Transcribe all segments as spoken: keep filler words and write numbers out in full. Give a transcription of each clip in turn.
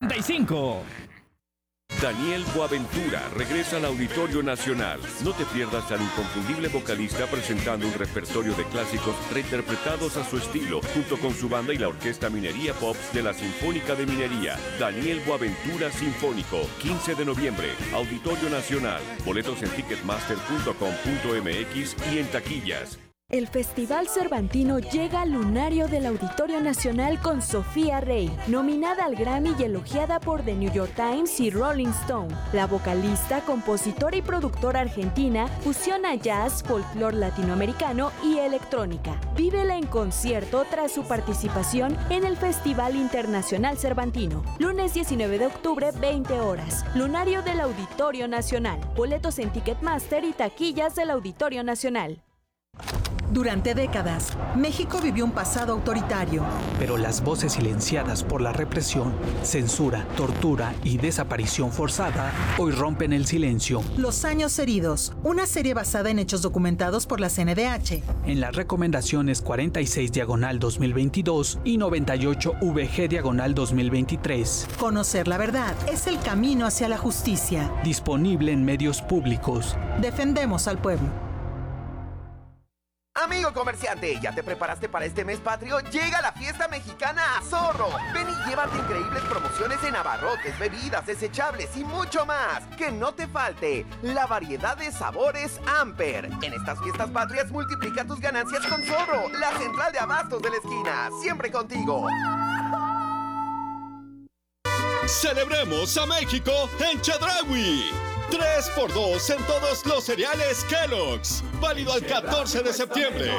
noventa y cinco. Daniel Boaventura regresa al Auditorio Nacional. No te pierdas al inconfundible vocalista presentando un repertorio de clásicos reinterpretados a su estilo, junto con su banda y la Orquesta Minería Pops de la Sinfónica de Minería. Daniel Boaventura Sinfónico, quince de noviembre, Auditorio Nacional. Boletos en ticketmaster punto com punto m x y en taquillas. El Festival Cervantino llega al lunario del Auditorio Nacional con Sofía Rey, nominada al Grammy y elogiada por The New York Times y Rolling Stone. La vocalista, compositora y productora argentina fusiona jazz, folclore latinoamericano y electrónica. Vívela en concierto tras su participación en el Festival Internacional Cervantino. Lunes diecinueve de octubre, veinte horas. Lunario del Auditorio Nacional. Boletos en Ticketmaster y taquillas del Auditorio Nacional. Durante décadas, México vivió un pasado autoritario. Pero las voces silenciadas por la represión, censura, tortura y desaparición forzada hoy rompen el silencio. Los años heridos, una serie basada en hechos documentados por la C N D H. En las recomendaciones cuarenta y seis diagonal dos mil veintidós y noventa y ocho V G diagonal dos mil veintitrés. Conocer la verdad es el camino hacia la justicia. Disponible en medios públicos. Defendemos al pueblo. Amigo comerciante, ¿ya te preparaste para este mes patrio? Llega la fiesta mexicana a Zorro. Ven y llévate increíbles promociones en abarrotes, bebidas, desechables y mucho más. Que no te falte la variedad de sabores Amper. En estas fiestas patrias multiplica tus ganancias con Zorro, la central de abastos de la esquina. Siempre contigo. Celebremos a México en Chedraui. tres por dos en todos los cereales Kellogg's. Válido al catorce de septiembre.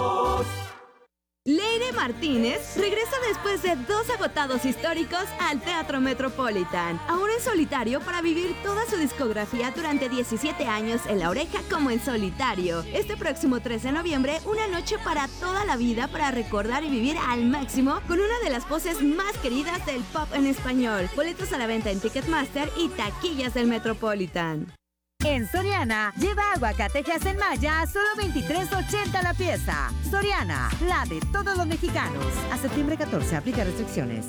Leire Martínez regresa después de dos agotados históricos al Teatro Metropolitan. Ahora en solitario para vivir toda su discografía durante diecisiete años en La Oreja como en solitario. Este próximo trece de noviembre, una noche para toda la vida para recordar y vivir al máximo con una de las voces más queridas del pop en español. Boletos a la venta en Ticketmaster y taquillas del Metropolitan. En Soriana, lleva aguacatejas en malla a solo veintitrés ochenta la pieza. Soriana, la de todos los mexicanos. A septiembre catorce, aplica restricciones.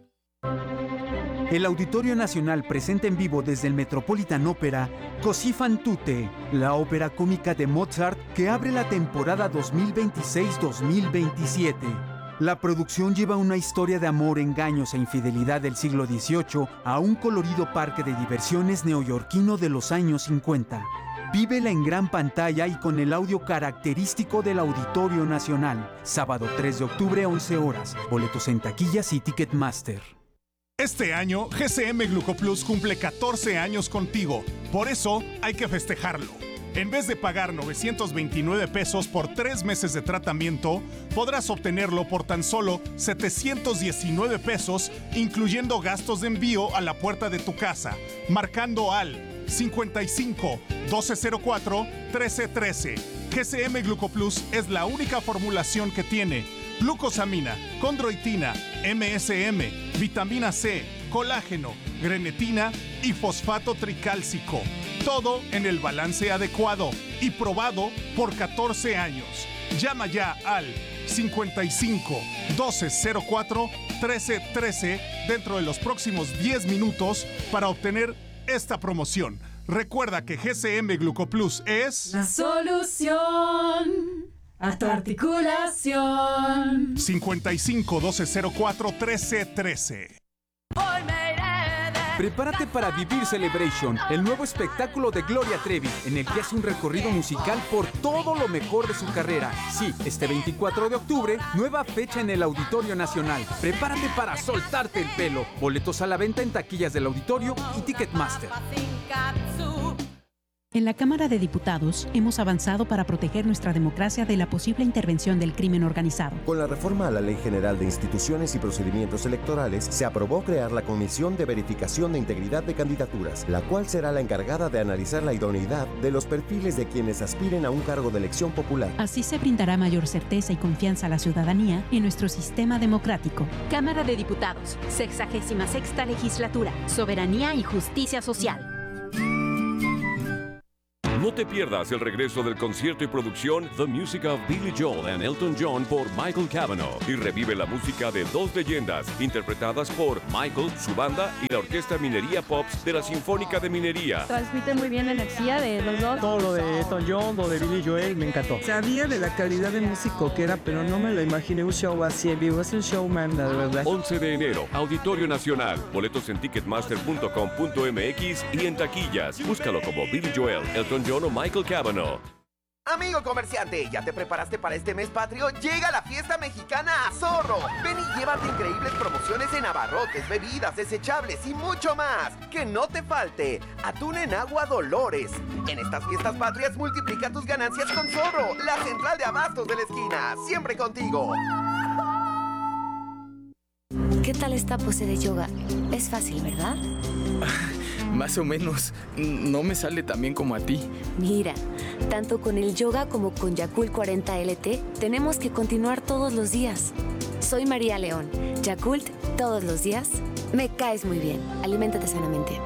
El Auditorio Nacional presenta en vivo desde el Metropolitan Opera Così fan tutte, la ópera cómica de Mozart que abre la temporada dos mil veintiséis dos mil veintisiete. La producción lleva una historia de amor, engaños e infidelidad del siglo dieciocho a un colorido parque de diversiones neoyorquino de los años cincuenta. Vívela en gran pantalla y con el audio característico del Auditorio Nacional. Sábado tres de octubre, once horas. Boletos en taquillas y Ticketmaster. Este año, G C M Glucoplus cumple catorce años contigo. Por eso, hay que festejarlo. En vez de pagar novecientos veintinueve pesos por tres meses de tratamiento, podrás obtenerlo por tan solo setecientos diecinueve pesos, incluyendo gastos de envío a la puerta de tu casa, marcando al cincuenta y cinco, doce cero cuatro, trece trece. G C M Glucoplus es la única formulación que tiene glucosamina, condroitina, M S M, vitamina C, colágeno, grenetina y fosfato tricálcico. Todo en el balance adecuado y probado por catorce años. Llama ya al cincuenta y cinco, doce cero cuatro, trece trece dentro de los próximos diez minutos para obtener esta promoción. Recuerda que G C M Glucoplus es la solución a tu articulación. cincuenta y cinco, doce cero cuatro, trece trece. Prepárate para vivir Celebration, el nuevo espectáculo de Gloria Trevi, en el que hace un recorrido musical por todo lo mejor de su carrera. Sí, este veinticuatro de octubre, nueva fecha en el Auditorio Nacional. Prepárate para soltarte el pelo. Boletos a la venta en taquillas del Auditorio y Ticketmaster. En la Cámara de Diputados hemos avanzado para proteger nuestra democracia de la posible intervención del crimen organizado. Con la reforma a la Ley General de Instituciones y Procedimientos Electorales, se aprobó crear la Comisión de Verificación de Integridad de Candidaturas, la cual será la encargada de analizar la idoneidad de los perfiles de quienes aspiren a un cargo de elección popular. Así se brindará mayor certeza y confianza a la ciudadanía en nuestro sistema democrático. Cámara de Diputados, sexagésima sexta legislatura, soberanía y justicia social. No te pierdas el regreso del concierto y producción The Music of Billy Joel and Elton John por Michael Cavanaugh y revive la música de dos leyendas interpretadas por Michael, su banda y la Orquesta Minería Pops de la Sinfónica de Minería. Transmite muy bien la energía de los dos. Todo lo de Elton John, lo de Billy Joel, me encantó. Sabía de la calidad de músico que era, pero no me lo imaginé un show así en vivo. Es un showman, la verdad. once de enero, Auditorio Nacional. Boletos en ticketmaster punto com punto m x y en taquillas. Búscalo como Billy Joel, Elton John o Michael Cavanaugh. Amigo comerciante, ¿ya te preparaste para este mes patrio? Llega la fiesta mexicana a Zorro. Ven y llévate increíbles promociones en abarrotes, bebidas, desechables y mucho más. Que no te falte atún en agua Dolores. En estas fiestas patrias multiplica tus ganancias con Zorro, la central de abastos de la esquina. Siempre contigo. ¿Qué tal esta pose de yoga? Es fácil, ¿verdad? Más o menos. No me sale tan bien como a ti. Mira, tanto con el yoga como con Yakult cuarenta L T, tenemos que continuar todos los días. Soy María León. Yakult, todos los días. Me caes muy bien. Aliméntate sanamente.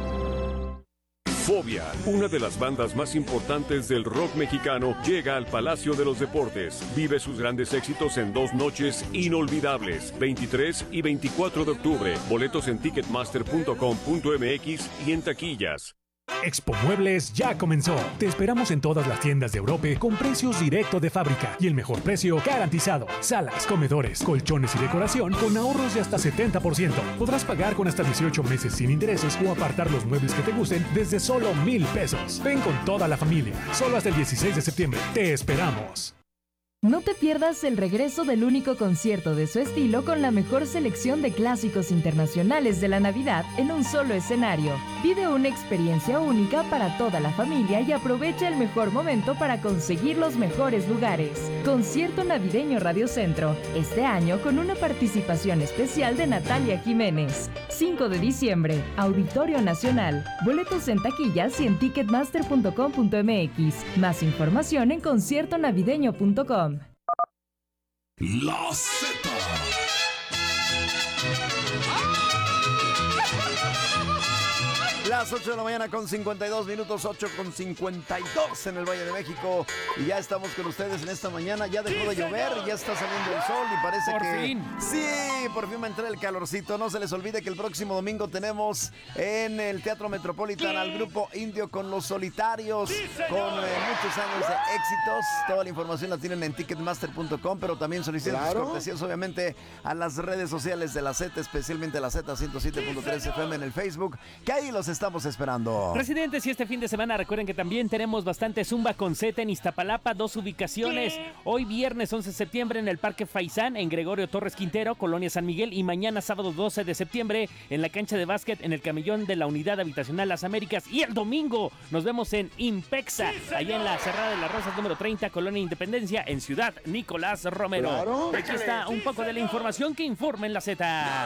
Fobia, una de las bandas más importantes del rock mexicano, llega al Palacio de los Deportes. Vive sus grandes éxitos en dos noches inolvidables, veintitrés y veinticuatro de octubre. Boletos en ticketmaster punto com punto m x y en taquillas. Expo Muebles ya comenzó. Te esperamos en todas las tiendas de Europa con precios directo de fábrica y el mejor precio garantizado. Salas, comedores, colchones y decoración con ahorros de hasta setenta por ciento. Podrás pagar con hasta dieciocho meses sin intereses o apartar los muebles que te gusten desde solo mil pesos. Ven con toda la familia. Solo hasta el dieciséis de septiembre. Te esperamos. No te pierdas el regreso del único concierto de su estilo con la mejor selección de clásicos internacionales de la Navidad en un solo escenario. Vive una experiencia única para toda la familia y aprovecha el mejor momento para conseguir los mejores lugares. Concierto Navideño Radio Centro, este año con una participación especial de Natalia Jiménez. cinco de diciembre, Auditorio Nacional. Boletos en taquillas y en ticketmaster punto com punto m x. Más información en concierto navideño punto com. La Z. Las ocho de la mañana con cincuenta y dos minutos, ocho con cincuenta y dos en el Valle de México. Y ya estamos con ustedes en esta mañana. Ya dejó de llover, ya está saliendo el sol y parece por que... fin. Sí, por fin va a entrar el calorcito. No se les olvide que el próximo domingo tenemos en el Teatro Metropolitan al grupo Indio con Los Solitarios, sí, con eh, muchos años de éxitos. Toda la información la tienen en ticketmaster punto com, pero también soliciten sus Claro. cortesías, obviamente, a las redes sociales de la Z, especialmente la Z ciento siete punto tres F M en el Facebook, que ahí los estamos esperando. Residentes, y este fin de semana recuerden que también tenemos bastante Zumba con Z en Iztapalapa, dos ubicaciones. Hoy viernes once de septiembre en el Parque Faisán, en Gregorio Torres Quintero, Colonia San Miguel, y mañana sábado doce de septiembre en la cancha de básquet en el camellón de la Unidad Habitacional Las Américas. Y el domingo nos vemos en Impexa, allá en la Cerrada de las Rosas número treinta, Colonia Independencia, en Ciudad Nicolás Romero. Claro. Aquí está un poco de la información que informa en la Z.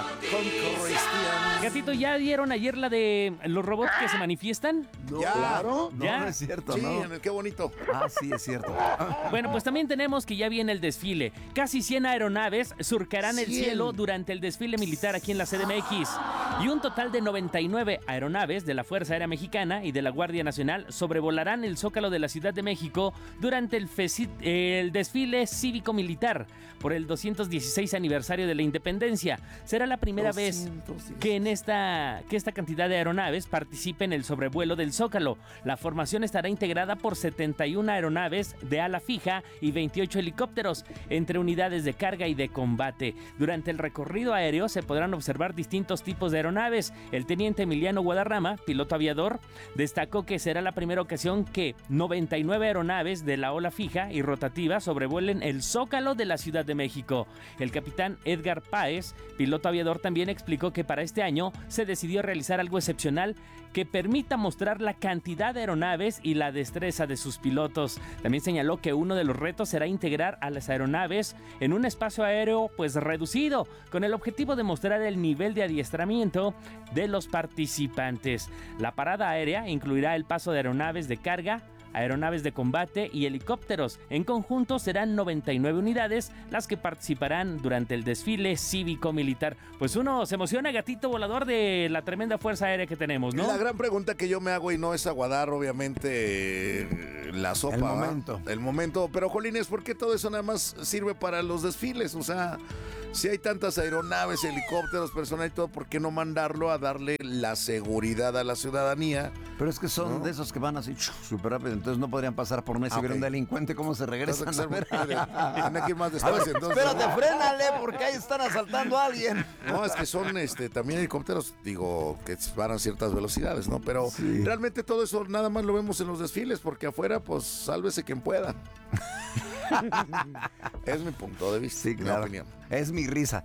Gatito, ¿ya dieron ayer la de los robots que se manifiestan? No, claro. No, ¿Ya? no es cierto, Sí, ¿no? en el qué bonito. Ah, sí, es cierto. Bueno, pues también tenemos que ya viene el desfile. Casi cien aeronaves surcarán el cien. cielo durante el desfile militar aquí en la C D M X. Y un total de noventa y nueve aeronaves de la Fuerza Aérea Mexicana y de la Guardia Nacional sobrevolarán el Zócalo de la Ciudad de México durante el, feci- el desfile cívico-militar por el doscientos dieciséis aniversario de la Independencia. Será la primera vez que en esta, que esta cantidad de aeronaves participe en el sobrevuelo del Zócalo. La formación estará integrada por setenta y una aeronaves de ala fija y veintiocho helicópteros, entre unidades de carga y de combate. Durante el recorrido aéreo se podrán observar distintos tipos de aeronaves. El teniente Emiliano Guadarrama, piloto aviador, destacó que será la primera ocasión que noventa y nueve aeronaves de la ola fija y rotativa sobrevuelen el Zócalo de la Ciudad de México. El capitán Edgar Páez, piloto aviador, también explicó que para este año se decidió realizar algo excepcional que permita mostrar la cantidad de aeronaves y la destreza de sus pilotos. También señaló que uno de los retos será integrar a las aeronaves en un espacio aéreo pues reducido, con el objetivo de mostrar el nivel de adiestramiento de los participantes. La parada aérea incluirá el paso de aeronaves de carga, aeronaves de combate y helicópteros. En conjunto serán noventa y nueve unidades las que participarán durante el desfile cívico-militar. Pues uno se emociona, gatito volador, de la tremenda fuerza aérea que tenemos, ¿no? La gran pregunta que yo me hago, y no es aguadar, obviamente, la sopa. El momento. ¿va? El momento. Pero, Jolines, ¿por qué todo eso nada más sirve para los desfiles? O sea, si hay tantas aeronaves, helicópteros, personal y todo, ¿por qué no mandarlo a darle la seguridad a la ciudadanía? Pero es que son ¿no? de esos que van así súper rápido, entonces no podrían pasar por Messi, Ah, ver ok. un delincuente, ¿cómo se regresan? Entonces, A ver. Tiene que ir más A ver, despacio, entonces. espérate, frénale, porque ahí están asaltando a alguien. No, es que son este, también helicópteros, digo, que van a ciertas velocidades, ¿no? Pero Sí. realmente todo eso nada más lo vemos en los desfiles, porque afuera, pues, sálvese quien pueda. Es mi punto de vista, Sí, mi claro. opinión. Es mi risa.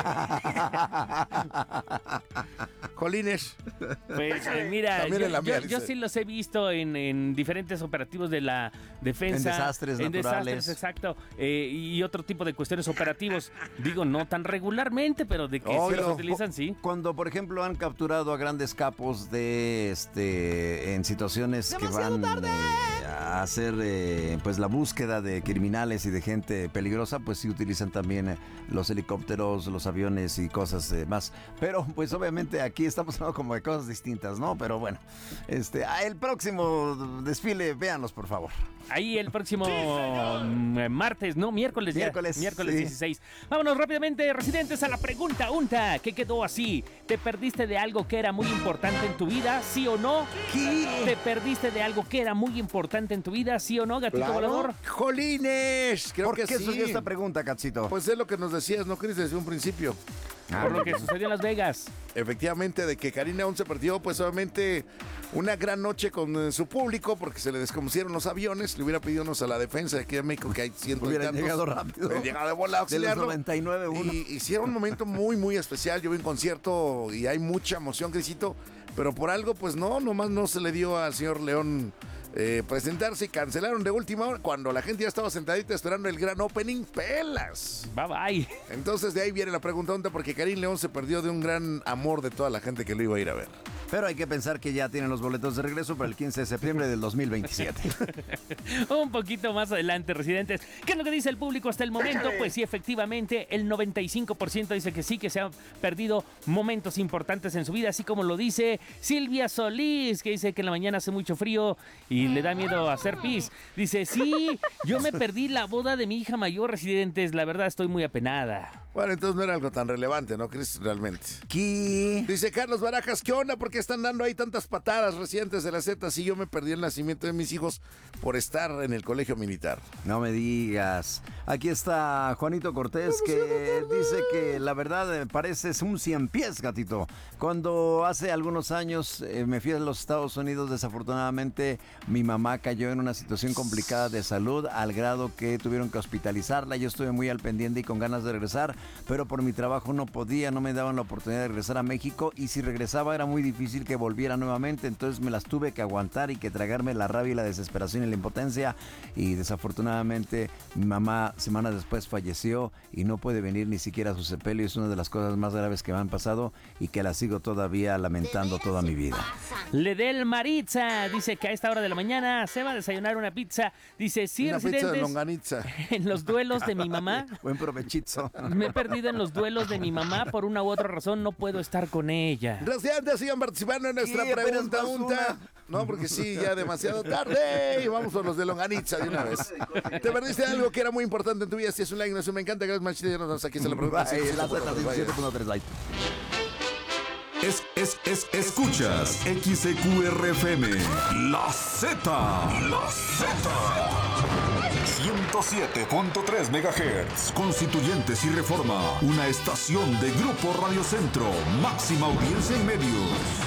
Jolines. Pues eh, mira, También yo, en la mía, yo- yo dice. sí los he visto en, en diferentes operativos de la defensa. En desastres en naturales. desastres, exacto. eh, y otro tipo de cuestiones operativos. Digo, no tan regularmente, pero de que sí Obvio. los utilizan, sí. Cuando, por ejemplo, han capturado a grandes capos de este en situaciones que van eh, a hacer eh, pues la búsqueda de criminales y de gente peligrosa, pues sí utilizan también eh, los helicópteros, los aviones y cosas eh, más. Pero pues obviamente aquí estamos hablando como de cosas distintas, ¿no? Pero bueno, este ah, el próximo desfile, véanlos por favor. Ahí el próximo mm, martes, no, miércoles ya. Miércoles, Miércoles sí. dieciséis. Vámonos rápidamente, residentes, a la pregunta unta. ¿Qué quedó así? ¿Te perdiste de algo que era muy importante en tu vida? ¿Sí o no? ¿Qué? ¿Te perdiste de algo que era muy importante en tu vida? ¿Sí o no, gatito volador? Jolines, creo ¿Por que qué sí. surgió esta pregunta, Catsito? Pues es lo que nos decías, ¿no, Cris? Desde un principio. Ah, Por lo que sucedió en Las Vegas. Efectivamente, de que Karina aún se perdió, pues obviamente una gran noche con eh, su público, porque se le descompusieron los aviones. Le hubiera pedido unos a la defensa de aquí de México, que hay cientos Hubieran y tantos. llegado rápido. Hubieran llegado de bola a De los auxiliarlo. noventa y nueve, uno. Y hicieron un momento muy, muy especial. Yo vi un concierto y hay mucha emoción, Crisito. Pero por algo, pues no, nomás no se le dio al señor León eh, presentarse y cancelaron de última hora cuando la gente ya estaba sentadita esperando el gran opening. ¡Pelas! Bye bye. Entonces de ahí viene la pregunta, porque Karim León se perdió de un gran amor de toda la gente que lo iba a ir a ver. Pero hay que pensar que ya tienen los boletos de regreso para el quince de septiembre del dos mil veintisiete. Un poquito más adelante, residentes. ¿Qué es lo que dice el público hasta el momento? Pues sí, efectivamente, el noventa y cinco por ciento dice que sí, que se han perdido momentos importantes en su vida, así como lo dice Silvia Solís, que dice que en la mañana hace mucho frío y le da miedo hacer pis. Dice, sí, yo me perdí la boda de mi hija mayor, residentes, la verdad estoy muy apenada. Bueno, entonces no era algo tan relevante, ¿no, Cris? Realmente. ¿Qué? Dice Carlos Barajas, ¿qué onda? ¿Por qué están dando ahí tantas patadas residentes de la Z? Si yo me perdí el nacimiento de mis hijos por estar en el colegio militar. No me digas. Aquí está Juanito Cortés, que dice que la verdad eh, pareces un cien pies, gatito. Cuando hace algunos años eh, me fui a los Estados Unidos, desafortunadamente mi mamá cayó en una situación complicada de salud, al grado que tuvieron que hospitalizarla. Yo estuve muy al pendiente y con ganas de regresar, pero por mi trabajo no podía, no me daban la oportunidad de regresar a México, y si regresaba era muy difícil que volviera nuevamente, entonces me las tuve que aguantar y que tragarme la rabia y la desesperación y la impotencia, y desafortunadamente mi mamá semanas después falleció y no puede venir ni siquiera a su sepelio. Es una de las cosas más graves que me han pasado y que la sigo todavía lamentando toda mi vida. Ledel Maritza dice que a esta hora de la mañana se va a desayunar una pizza. Dice, sí, Una pizza de residentes, longaniza. en los duelos de mi mamá, Buen provechito. me he perdido en los duelos de mi mamá, por una u otra razón no puedo estar con ella. Residentes, sigan participando en nuestra Sí, apenas pregunta vas unta. una. No, porque sí, ya demasiado tarde. Y vamos por los de longaniza de una vez. ¿Te perdiste algo que era muy importante en tu vida? Si es un like, no sé, me encanta. Gracias, Machita. Ya nos vemos aquí. Se la pregunta. Bye, la Z diecisiete punto tres like. Es, es, es, escuchas X E Q R F M, La Z, La Z. ciento siete punto tres megahertz. Constituyentes y Reforma, una estación de Grupo Radio Centro, máxima audiencia en medios.